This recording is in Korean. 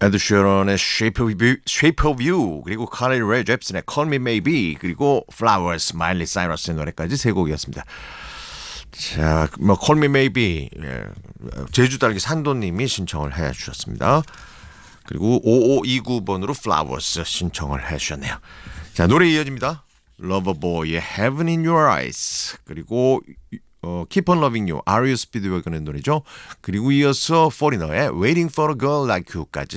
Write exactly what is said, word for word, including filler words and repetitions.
에드 쉐런의 Shape of You, Shape of You 그리고 카리 레이 잽슨의 Call Me Maybe 그리고 Flowers, 마일리 사이러스의 노래까지 세 곡이었습니다. 자, 뭐 Call Me Maybe 예, 제주 딸기 산도님이 신청을 해주셨습니다. 그리고 오오이구 번으로 Flowers 신청을 해주셨네요. 자, 노래 이어집니다. Loverboy의 Heaven in Your Eyes 그리고 어, Keep on Loving You, 아르이오 스피드웨건의 노래죠. 그리고 이어서 포리너의 Waiting for a Girl Like You까지